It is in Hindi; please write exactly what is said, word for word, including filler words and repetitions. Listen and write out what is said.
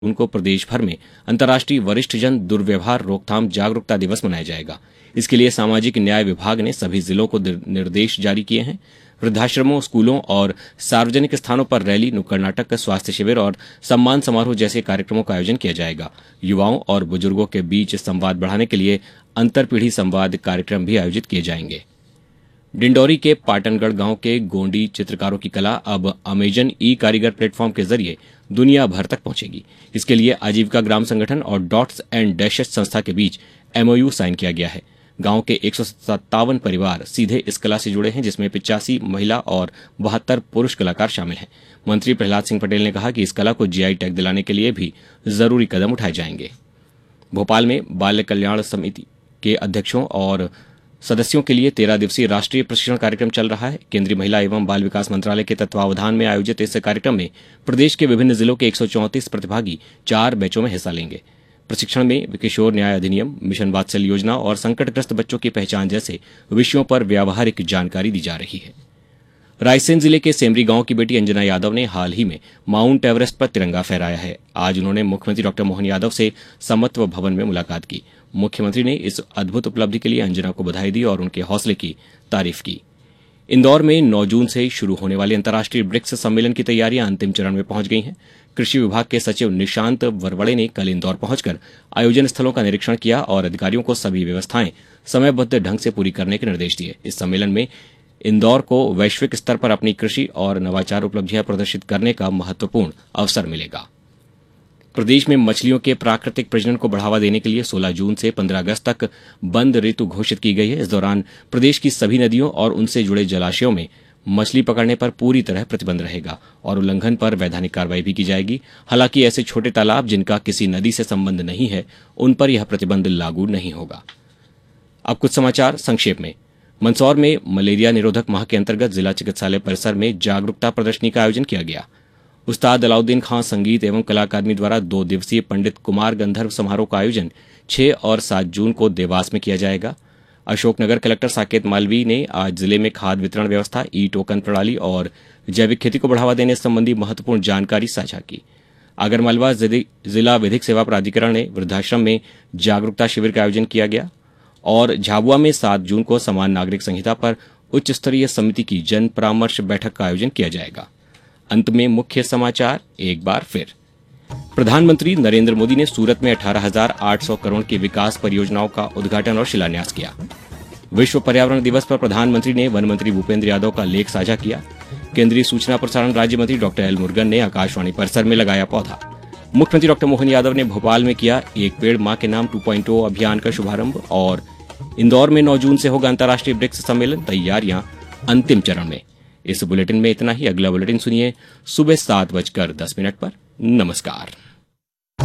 उनको प्रदेश भर में अंतर्राष्ट्रीय वरिष्ठ जन दुर्व्यवहार रोकथाम जागरूकता दिवस मनाया जाएगा। इसके लिए सामाजिक न्याय विभाग ने सभी जिलों को निर्देश जारी किए हैं। वृद्धाश्रमों, स्कूलों और सार्वजनिक स्थानों पर रैली, नुक्कड़ नाटक, स्वास्थ्य शिविर और सम्मान समारोह जैसे कार्यक्रमों का आयोजन किया जाएगा। युवाओं और बुजुर्गों के बीच संवाद बढ़ाने के लिए अंतरपीढ़ी संवाद कार्यक्रम भी आयोजित किए जाएंगे। डिंडौरी के पाटनगढ़ गांव के गोंडी चित्रकारों की कला अब अमेजन ई कारीगर प्लेटफॉर्म के जरिए दुनिया भर तक पहुंचेगी। इसके लिए आजीविका ग्राम संगठन और डॉट्स एंड डैशेस संस्था के बीच एमओयू साइन किया गया है। गांव के एक सौ सत्तावन परिवार सीधे इस कला से जुड़े हैं, जिसमें पिचासी महिला और बहत्तर पुरुष कलाकार शामिल हैं। मंत्री प्रहलाद सिंह पटेल ने कहा कि इस कला को जीआई टैग दिलाने के लिए भी जरूरी कदम उठाए जाएंगे। भोपाल में बाल कल्याण समिति के अध्यक्षों और सदस्यों के लिए तेरह दिवसीय राष्ट्रीय प्रशिक्षण कार्यक्रम चल रहा है। केंद्रीय महिला एवं बाल विकास मंत्रालय के तत्वावधान में आयोजित इस कार्यक्रम में प्रदेश के विभिन्न जिलों के एक सौ चौंतीस प्रतिभागी चार बैचों में हिस्सा लेंगे। प्रशिक्षण में किशोर न्याय अधिनियम, मिशन वात्सल्य योजना और संकटग्रस्त बच्चों की पहचान जैसे विषयों पर व्यावहारिक जानकारी दी जा रही है। रायसेन जिले के सेमरी गांव की बेटी अंजना यादव ने हाल ही में माउंट एवरेस्ट पर तिरंगा फहराया है। आज उन्होंने मुख्यमंत्री डॉक्टर मोहन यादव से समत्व भवन में मुलाकात की। मुख्यमंत्री ने इस अद्भुत उपलब्धि के लिए अंजना को बधाई दी और उनके हौसले की तारीफ की। इंदौर में नौ जून से शुरू होने वाले अंतर्राष्ट्रीय ब्रिक्स सम्मेलन की तैयारियां अंतिम चरण में पहुंच गई हैं। कृषि विभाग के सचिव निशांत वरवड़े ने कल इंदौर पहुंचकर आयोजन स्थलों का निरीक्षण किया और अधिकारियों को सभी व्यवस्थाएं समयबद्ध ढंग से पूरी करने के निर्देश दिए। इस सम्मेलन में इंदौर को वैश्विक स्तर पर अपनी कृषि और नवाचार उपलब्धियां प्रदर्शित करने का महत्वपूर्ण अवसर मिलेगा। प्रदेश में मछलियों के प्राकृतिक प्रजनन को बढ़ावा देने के लिए सोलह जून से पंद्रह अगस्त तक बंद ऋतु घोषित की गई है। इस दौरान प्रदेश की सभी नदियों और उनसे जुड़े जलाशयों में मछली पकड़ने पर पूरी तरह प्रतिबंध रहेगा और उल्लंघन पर वैधानिक कार्रवाई भी की जाएगी। हालांकि ऐसे छोटे तालाब जिनका किसी नदी से संबंध नहीं है, उन पर यह प्रतिबंध लागू नहीं होगा। अब कुछ समाचार संक्षेप में। मंदसौर में मलेरिया निरोधक माह के अंतर्गत जिला चिकित्सालय परिसर में जागरूकता प्रदर्शनी का आयोजन किया गया। उस्ताद अलाउद्दीन खां संगीत एवं कला अकादमी द्वारा दो दिवसीय पंडित कुमार गंधर्व समारोह का आयोजन छह और सात जून को देवास में किया जाएगा। अशोकनगर कलेक्टर साकेत मालवीय ने आज जिले में खाद वितरण व्यवस्था, ई टोकन प्रणाली और जैविक खेती को बढ़ावा देने संबंधी महत्वपूर्ण जानकारी साझा की। आगरमालवा जिला विधिक सेवा प्राधिकरण ने वृद्धाश्रम में जागरूकता शिविर का आयोजन किया गया और झाबुआ में सात जून को समान नागरिक संहिता पर उच्च स्तरीय समिति की जन परामर्श बैठक का आयोजन किया जाएगा। अंत में मुख्य समाचार एक बार फिर। प्रधानमंत्री नरेंद्र मोदी ने सूरत में अठारह हजार आठ सौ करोड़ की विकास परियोजनाओं का उद्घाटन और शिलान्यास किया। विश्व पर्यावरण दिवस पर प्रधानमंत्री ने वन मंत्री भूपेंद्र यादव का लेख साझा किया। केंद्रीय सूचना प्रसारण राज्य मंत्री डॉक्टर एल मुरुगन ने आकाशवाणी परिसर में लगाया पौधा। मुख्यमंत्री डॉक्टर मोहन यादव ने भोपाल में किया एक पेड़ मां के नाम टू पॉइंट ओ अभियान का शुभारंभ और इंदौर में नौ जून से होगा अंतर्राष्ट्रीय ब्रिक्स सम्मेलन, तैयारियां अंतिम चरण में। इस बुलेटिन में इतना ही। अगला बुलेटिन सुनिए सुबह सात बजकर दस मिनट पर। नमस्कार।